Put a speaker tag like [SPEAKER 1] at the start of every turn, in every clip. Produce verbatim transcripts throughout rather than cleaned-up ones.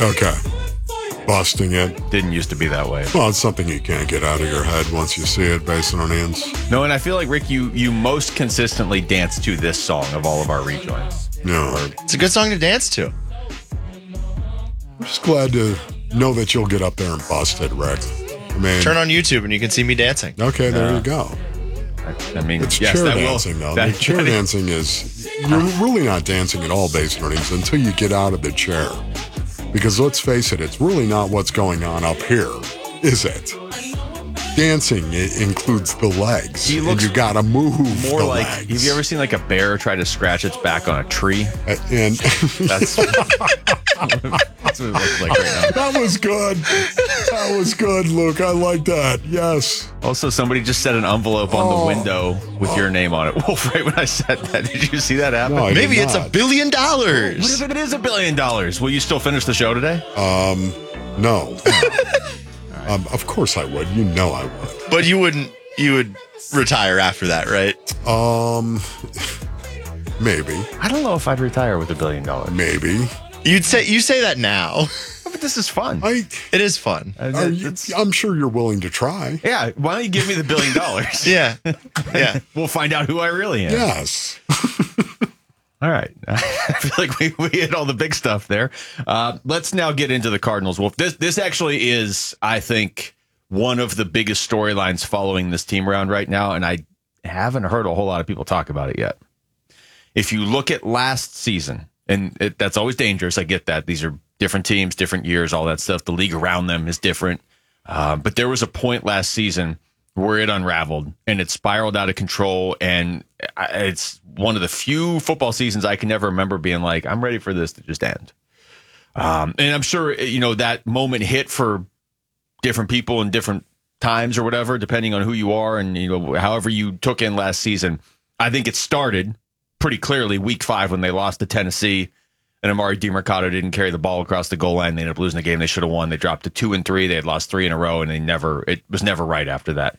[SPEAKER 1] Okay. Busting it.
[SPEAKER 2] Didn't used to be that way.
[SPEAKER 1] Well, it's something you can't get out of your head once you see it based on ins.
[SPEAKER 2] No, and I feel like, Rick, you, you most consistently dance to this song of all of our rejoins.
[SPEAKER 1] No.
[SPEAKER 3] It's a good song to dance to.
[SPEAKER 1] I'm just glad to know that you'll get up there and bust it, Rick. I mean,
[SPEAKER 3] Turn on YouTube and you can see me dancing.
[SPEAKER 1] Okay, there
[SPEAKER 2] Uh,
[SPEAKER 1] you go.
[SPEAKER 2] I, I mean,
[SPEAKER 1] It's
[SPEAKER 2] yes,
[SPEAKER 1] chair
[SPEAKER 2] that will-
[SPEAKER 1] dancing, though.
[SPEAKER 2] that-
[SPEAKER 1] The chair dancing is, you're really not dancing at all based on ins until you get out of the chair. Because let's face it, it's really not what's going on up here, is it? Dancing it includes the legs,
[SPEAKER 2] He
[SPEAKER 1] and
[SPEAKER 2] looks
[SPEAKER 1] you got to move
[SPEAKER 2] More
[SPEAKER 1] the
[SPEAKER 2] like,
[SPEAKER 1] legs.
[SPEAKER 2] have you ever seen like a bear try to scratch its back on a tree?
[SPEAKER 1] Uh, And
[SPEAKER 2] That's, that's what it looks like right now.
[SPEAKER 1] that was good. That was good, Luke. I like that. Yes.
[SPEAKER 2] Also, somebody just set an envelope on
[SPEAKER 1] Oh.
[SPEAKER 2] the window with your name on it. Wolf, right when I said that, did you see that happen?
[SPEAKER 1] No, I
[SPEAKER 3] Maybe
[SPEAKER 1] did
[SPEAKER 3] it's a
[SPEAKER 1] not.
[SPEAKER 3] billion
[SPEAKER 2] What
[SPEAKER 3] dollars.
[SPEAKER 2] if it is a billion dollars? Will you still finish the show today?
[SPEAKER 1] Um, no. um, of course I would. You know I would.
[SPEAKER 3] But you wouldn't, you would retire after that, right?
[SPEAKER 1] Um, maybe,
[SPEAKER 2] I don't know if I'd retire with a billion dollars.
[SPEAKER 1] maybe.
[SPEAKER 3] You'd say, you say that now.
[SPEAKER 2] But this is fun.
[SPEAKER 1] I,
[SPEAKER 3] It is fun.
[SPEAKER 2] Uh,
[SPEAKER 1] are you,
[SPEAKER 2] it's-
[SPEAKER 1] I'm sure you're willing to try.
[SPEAKER 2] yeah, why don't you give me the billion dollars?
[SPEAKER 3] Yeah. Yeah.
[SPEAKER 2] We'll find out who I really am.
[SPEAKER 1] Yes.
[SPEAKER 2] All right. I feel like we, we hit all the big stuff there. Uh, let's now get into the Cardinals. Wolf, this this actually is, I think, one of the biggest storylines following this team around right now, and I haven't heard a whole lot of people talk about it yet. If you look at last season, and it, that's always dangerous, I get that. These are different teams, different years, all that stuff. The league around them is different. Uh, but there was a point last season where it unraveled and it spiraled out of control. And I- it's one of the few football seasons I can never remember being like, I'm ready for this to just end. Um, and I'm sure, you know, that moment hit for different people in different times or whatever, depending on who you are and, you know, however you took in last season. I think it started pretty clearly week five when they lost to Tennessee and Amari DiMercato didn't carry the ball across the goal line. They ended up losing the game they should have won. They dropped to two and three. They had lost three in a row, and they never. It was never right after that.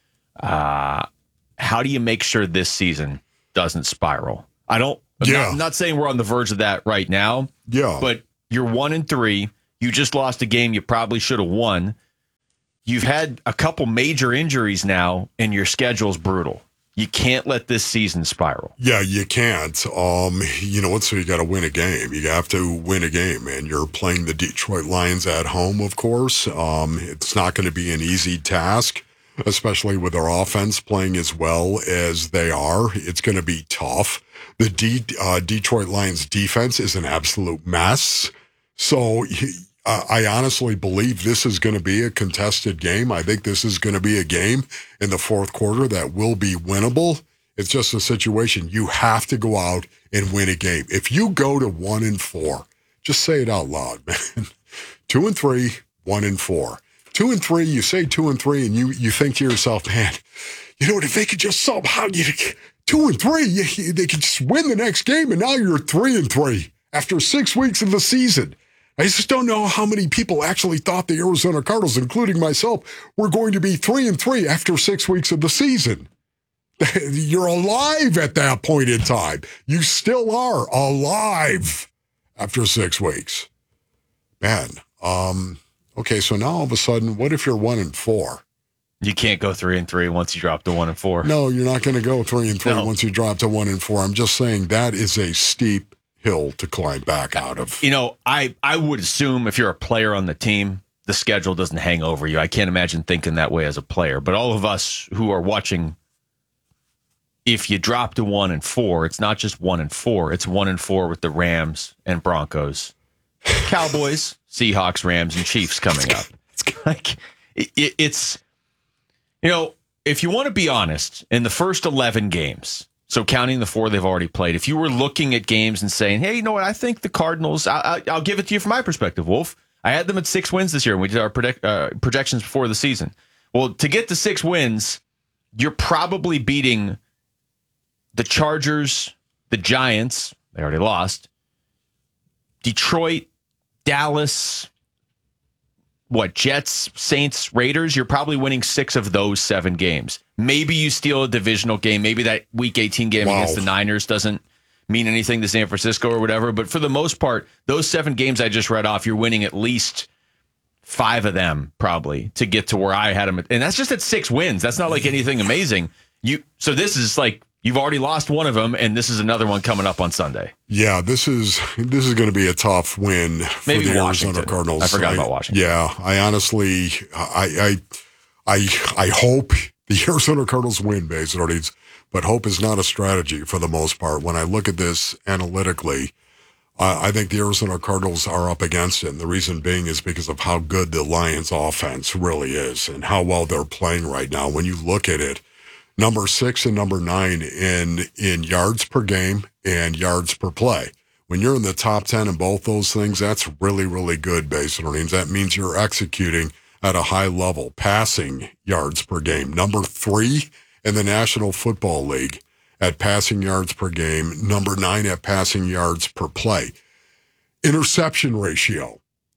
[SPEAKER 2] Uh, how do you make sure this season doesn't spiral? I don't. I'm,
[SPEAKER 1] Yeah.
[SPEAKER 2] not, I'm not saying we're on the verge of that right now.
[SPEAKER 1] Yeah.
[SPEAKER 2] But you're one and three. You just lost a game you probably should have won. You've had a couple major injuries now, and your schedule's brutal. You can't let this season spiral.
[SPEAKER 1] Yeah, you can't. Um, you know what? So you got to win a game. You have to win a game, and you're playing the Detroit Lions at home, of course. Um, it's not going to be an easy task, especially with their offense playing as well as they are. It's going to be tough. The D, uh, Detroit Lions defense is an absolute mess. So uh, I honestly believe this is going to be a contested game. I think this is going to be a game in the fourth quarter that will be winnable. It's just a situation you have to go out and win a game. If you go to one and four, just say it out loud, man. Two and three, one and four. Two and three, you say two and three, and you you think to yourself, man, you know what? If they could just somehow you two and three, you, they could just win the next game, and now you're three and three after six weeks of the season. I just don't know how many people actually thought the Arizona Cardinals, including myself, were going to be three and three after six weeks of the season. You're alive at that point in time. You still are alive after six weeks. Man, um, okay, so now all of a sudden, what if you're one and four?
[SPEAKER 2] You can't go three and three once you drop to one and four.
[SPEAKER 1] No, you're not going to go three and three
[SPEAKER 2] No.
[SPEAKER 1] once you drop to one and four. I'm just saying that is a steep hill to climb back out of.
[SPEAKER 2] You know, I, I would assume if you're a player on the team, the schedule doesn't hang over you. I can't imagine thinking that way as a player. But all of us who are watching, if you drop to one and four, it's not just one and four. It's one and four with the Rams and Broncos, Cowboys, Seahawks, Rams, and Chiefs coming up. It's like it, it, it's, you know, if you want to be honest, in the first eleven games, so counting the four they've already played, if you were looking at games and saying, hey, you know what, I think the Cardinals, I, I, I'll give it to you from my perspective, Wolf. I had them at six wins this year, and we did our predict, uh, projections before the season. Well, to get to six wins, you're probably beating the Chargers, the Giants, they already lost, Detroit, Dallas, what, Jets, Saints, Raiders, you're probably winning six of those seven games. Maybe you steal a divisional game. Maybe that week eighteen game
[SPEAKER 1] Wow.
[SPEAKER 2] against the Niners doesn't mean anything to San Francisco or whatever. But for the most part, those seven games I just read off, you're winning at least five of them probably to get to where I had them. And that's just at six wins. That's not like anything amazing. You So this is like you've already lost one of them, and this is another one coming up on Sunday.
[SPEAKER 1] Yeah, this is this is going to be a tough win for
[SPEAKER 2] Maybe
[SPEAKER 1] the
[SPEAKER 2] Washington.
[SPEAKER 1] Arizona Cardinals.
[SPEAKER 2] I forgot
[SPEAKER 1] I,
[SPEAKER 2] about Washington.
[SPEAKER 1] Yeah, I honestly, I, I, I, I hope the Arizona Cardinals win, basically, but hope is not a strategy for the most part. When I look at this analytically, uh, I think the Arizona Cardinals are up against it. And the reason being is because of how good the Lions offense really is and how well they're playing right now. When you look at it, number six and number nine in in yards per game and yards per play. When you're in the top ten in both those things, that's really, really good, basically. That means you're executing at a high level. Passing yards per game, number three in the National Football League at passing yards per game, number nine at passing yards per play. Interception ratio,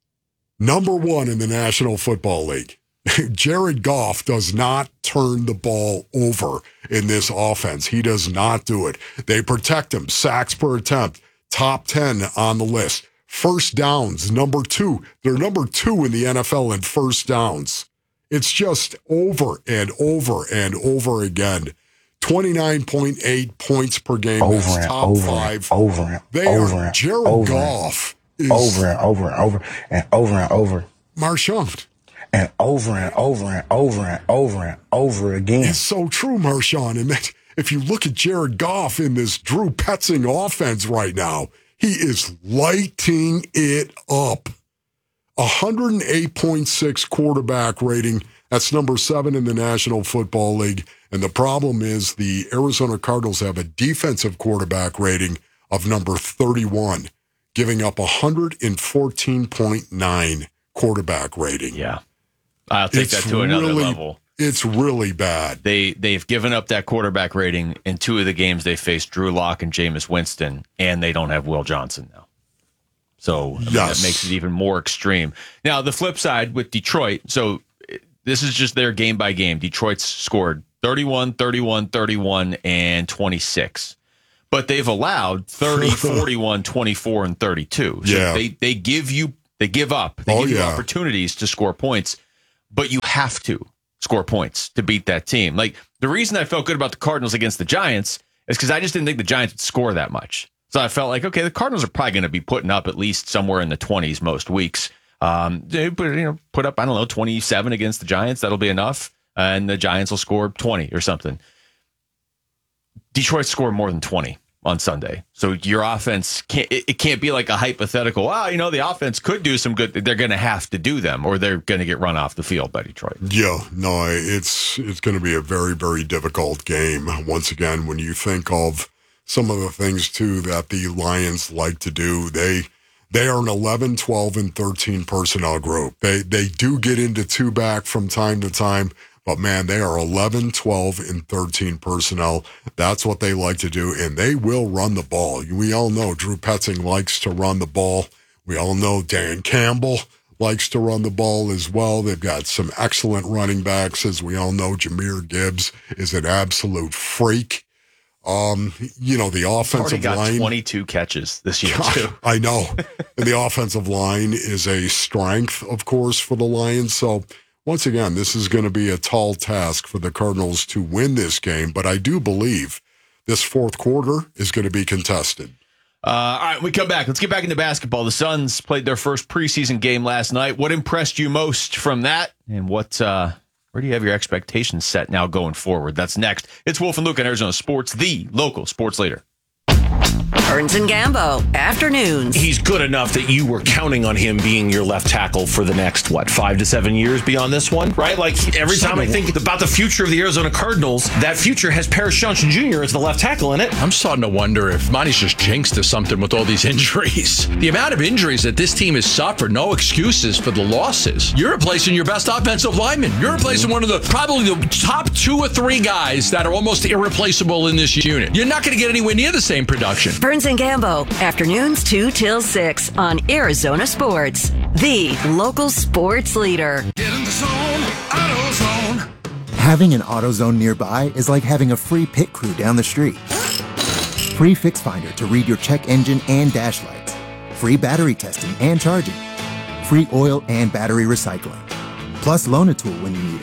[SPEAKER 1] number one in the National Football League. Jared Goff does not turn the ball over in this offense. He does not do it. They protect him. Sacks per attempt, top ten on the list. First downs, number two. They're number two in the N F L in first downs. It's just over and over and over again. twenty-nine point eight points per game.
[SPEAKER 4] Over
[SPEAKER 1] That's
[SPEAKER 4] and
[SPEAKER 1] top
[SPEAKER 4] over
[SPEAKER 1] five.
[SPEAKER 4] and over and
[SPEAKER 1] They
[SPEAKER 4] over
[SPEAKER 1] are
[SPEAKER 4] and
[SPEAKER 1] Jared
[SPEAKER 4] over
[SPEAKER 1] Goff
[SPEAKER 4] and
[SPEAKER 1] is
[SPEAKER 4] over and over and over and over and over
[SPEAKER 1] Marshawn.
[SPEAKER 4] and over and over and over and over and over again.
[SPEAKER 1] It's so true, Marshawn. And that, if you look at Jared Goff in this Drew Petzing offense right now, he is lighting it up. one oh eight point six quarterback rating. That's number seven in the National Football League. And the problem is the Arizona Cardinals have a defensive quarterback rating of number thirty-one, giving up one fourteen point nine quarterback rating.
[SPEAKER 2] Yeah. I'll take
[SPEAKER 1] It's
[SPEAKER 2] that to another
[SPEAKER 1] really-
[SPEAKER 2] level.
[SPEAKER 1] It's really bad.
[SPEAKER 2] They, they've given up that quarterback rating in two of the games they faced Drew Lock and Jameis Winston, and they don't have Will Johnson now. So I mean,
[SPEAKER 1] Yes.
[SPEAKER 2] that makes it even more extreme. Now, the flip side with Detroit, so this is just their game by game. Detroit's scored thirty-one, thirty-one, thirty-one, and twenty-six. But they've allowed thirty, forty-one, twenty-four, and thirty-two. So
[SPEAKER 1] Yeah.
[SPEAKER 2] they, they give you, they give up. They
[SPEAKER 1] Oh,
[SPEAKER 2] give you
[SPEAKER 1] yeah.
[SPEAKER 2] opportunities to score points, but you have to score points to beat that team. Like, the reason I felt good about the Cardinals against the Giants is because I just didn't think the Giants would score that much. So I felt like, okay, the Cardinals are probably going to be putting up at least somewhere in the twenties most weeks. Um, they put, you know, put up, I don't know, twenty-seven against the Giants. That'll be enough. Uh, and the Giants will score twenty or something. Detroit scored more than twenty on Sunday. So your offense can't, it, it can't be like a hypothetical, wow, you know, the offense could do some good. They're going to have to do them or they're going to get run off the field by Detroit.
[SPEAKER 1] Yeah, no, it's it's going to be a very, very difficult game. Once again, when you think of some of the things, too, that the Lions like to do, they they are an eleven, twelve, and thirteen personnel group. They, they do get into two-back from time to time, but, man, they are eleven, twelve, and thirteen personnel. That's what they like to do, and they will run the ball. We all know Drew Petzing likes to run the ball. We all know Dan Campbell likes to run the ball as well. They've got some excellent running backs. As we all know, Jahmyr Gibbs is an absolute freak. Um, you know, the
[SPEAKER 2] Already
[SPEAKER 1] offensive
[SPEAKER 2] got
[SPEAKER 1] line.
[SPEAKER 2] twenty-two catches this year, too.
[SPEAKER 1] I know. And the offensive line is a strength, of course, for the Lions. So, once again, this is going to be a tall task for the Cardinals to win this game. But I do believe this fourth quarter is going to be contested.
[SPEAKER 2] Uh, all right, we come back. Let's get back into basketball. The Suns played their first preseason game last night. What impressed you most from that? And what, uh, where do you have your expectations set now going forward? That's next. It's Wolf and Luke on Arizona Sports, the local sports leader.
[SPEAKER 5] Burns and Gambo, afternoons.
[SPEAKER 6] He's good enough that you were counting on him being your left tackle for the next, what, five to seven years beyond this one, right? Like, every time I think about the future of the Arizona Cardinals, that future has Paris Johnson Junior as the left tackle in it.
[SPEAKER 7] I'm starting to wonder if Monty's just jinxed or something with all these injuries. The amount of injuries that this team has suffered, no excuses for the losses. You're replacing your best offensive lineman. You're replacing one of the, probably the top two or three guys that are almost irreplaceable in this unit. You're not going to get anywhere near the same production.
[SPEAKER 5] Burns and Gambo, afternoons two till six on Arizona Sports, the local sports leader.
[SPEAKER 8] Get in the zone, AutoZone.
[SPEAKER 9] Having an AutoZone nearby is like having a free pit crew down the street.
[SPEAKER 8] Free Fix Finder to read your check engine and dash lights. Free battery testing and charging. Free oil and battery recycling. Plus Loan-A-Tool when you need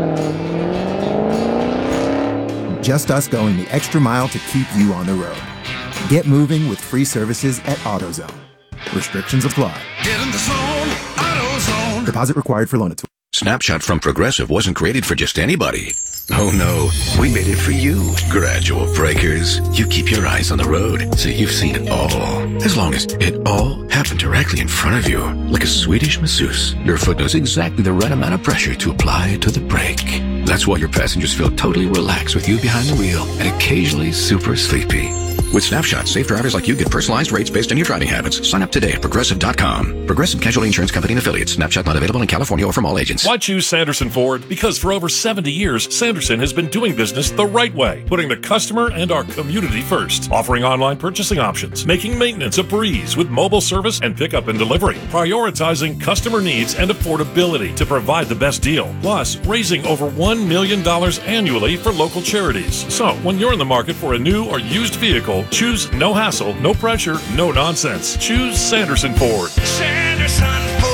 [SPEAKER 8] it. Just us going the extra mile to keep you on the road. Get moving with free services at AutoZone. Restrictions apply.
[SPEAKER 9] Get in the zone, AutoZone.
[SPEAKER 8] Deposit required for Loan-A-Tool.
[SPEAKER 9] Snapshot from Progressive wasn't created for just anybody. Oh no, we made it for you. Gradual breakers. You keep your eyes on the road, so you've seen it all. As long as it all happened directly in front of you, like a Swedish masseuse, your foot knows exactly the right amount of pressure to apply to the brake. That's why your passengers feel totally relaxed with you behind the wheel and occasionally super sleepy. With Snapshot, safe drivers like you get personalized rates based on your driving habits. Sign up today at Progressive dot com. Progressive Casualty Insurance Company and Affiliates. Snapshot not available in California or from all agents.
[SPEAKER 10] Why choose Sanderson Ford? Because for over seventy years, Sanderson has been doing business the right way, putting the customer and our community first, offering online purchasing options, making maintenance a breeze with mobile service and pickup and delivery, prioritizing customer needs and affordability to provide the best deal, plus raising over one million dollars annually for local charities. So when you're in the market for a new or used vehicle, choose no hassle, no pressure, no nonsense. Choose Sanderson Ford.
[SPEAKER 11] Sanderson Ford.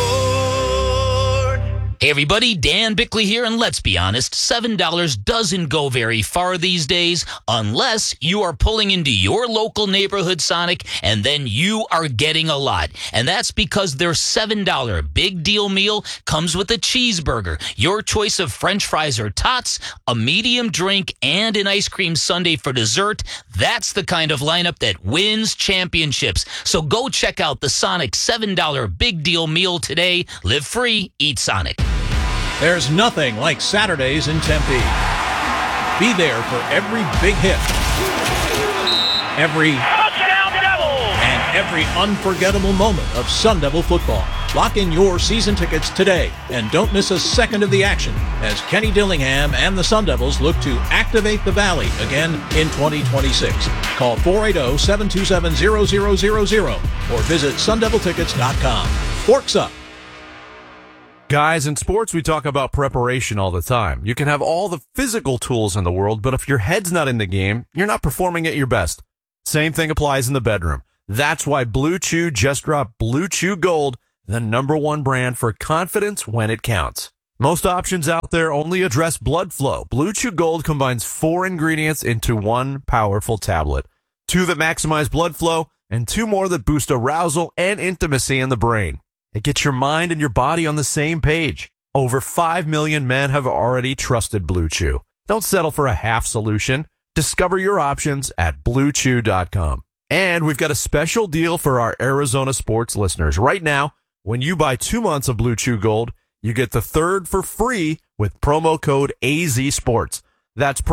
[SPEAKER 11] Hey everybody, Dan Bickley here, and let's be honest, seven dollars doesn't go very far these days unless you are pulling into your local neighborhood Sonic and then you are getting a lot. And that's because their seven dollar big deal meal comes with a cheeseburger, your choice of french fries or tots, a medium drink, and an ice cream sundae for dessert. That's the kind of lineup that wins championships. So go check out the Sonic seven dollar big deal meal today. Live free, eat Sonic.
[SPEAKER 12] There's nothing like Saturdays in Tempe. Be there for every big hit, every touchdown Devils, and every unforgettable moment of Sun Devil football. Lock in your season tickets today and don't miss a second of the action as Kenny Dillingham and the Sun Devils look to activate the Valley again in twenty twenty-six. Call four eight zero, seven two seven, zero zero zero zero or visit sun devil tickets dot com. Forks up.
[SPEAKER 13] Guys, in sports, we talk about preparation all the time. You can have all the physical tools in the world, but if your head's not in the game, you're not performing at your best. Same thing applies in the bedroom. That's why Blue Chew just dropped Blue Chew Gold, the number one brand for confidence when it counts. Most options out there only address blood flow. Blue Chew Gold combines four ingredients into one powerful tablet. Two that maximize blood flow, and two more that boost arousal and intimacy in the brain. It gets your mind and your body on the same page. Over five million men have already trusted Blue Chew. Don't settle for a half solution. Discover your options at blue chew dot com. And we've got a special deal for our Arizona sports listeners. Right now, when you buy two months of Blue Chew Gold, you get the third for free with promo code A Z Sports. That's